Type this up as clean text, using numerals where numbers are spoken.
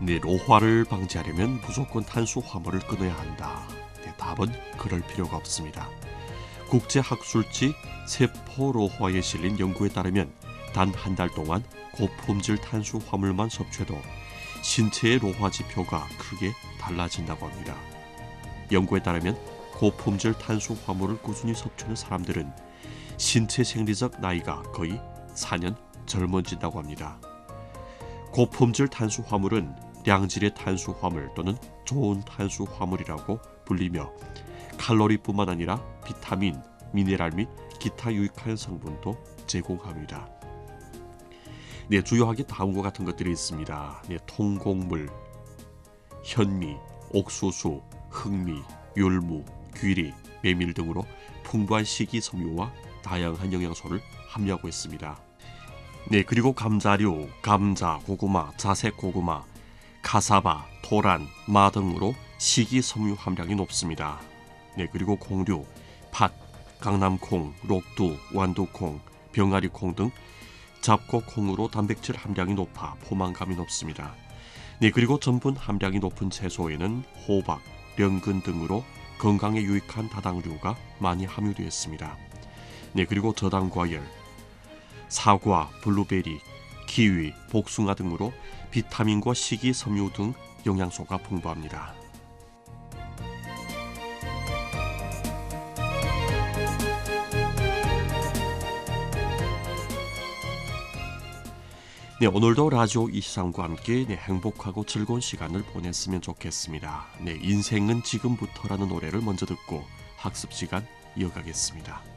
네, 노화를 방지하려면 무조건 탄수화물을 끊어야 한다. 네, 답은 그럴 필요가 없습니다. 국제학술지 세포로화에 실린 연구에 따르면 단 한 달 동안 고품질 탄수화물만 섭취해도 신체의 노화 지표가 크게 달라진다고 합니다. 연구에 따르면 고품질 탄수화물을 꾸준히 섭취하는 사람들은 신체 생리적 나이가 거의 4년 젊어진다고 합니다. 고품질 탄수화물은 양질의 탄수화물 또는 좋은 탄수화물이라고 불리며 칼로리뿐만 아니라 비타민, 미네랄 및 기타 유익한 성분도 제공합니다. 네, 주요하게 다음과 같은 것들이 있습니다. 네, 통곡물, 현미, 옥수수, 흑미, 율무, 귀리, 메밀 등으로 풍부한 식이섬유와 다양한 영양소를 함유하고 있습니다. 네, 그리고 감자류, 감자, 고구마, 자색 고구마, 카사바, 토란, 마 등으로 식이섬유 함량이 높습니다. 네, 그리고 콩류, 팥, 강남콩, 록두, 완두콩, 병아리콩 등 잡곡콩으로 단백질 함량이 높아 포만감이 높습니다. 네, 그리고 전분 함량이 높은 채소에는 호박, 령근 등으로 건강에 유익한 다당류가 많이 함유되어 있습니다. 네, 그리고 저당과일, 사과, 블루베리, 키위, 복숭아 등으로 비타민과 식이섬유 등 영양소가 풍부합니다. 네, 오늘도 라디오 이시상과 함께 행복하고 즐거운 시간을 보냈으면 좋겠습니다. 네, 인생은 지금부터라는 노래를 먼저 듣고 학습 시간 이어가겠습니다.